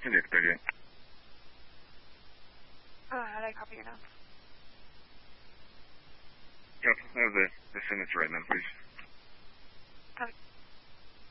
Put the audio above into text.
India 38. How do I copy your notes? Yep, I have the signature right now, please. Okay.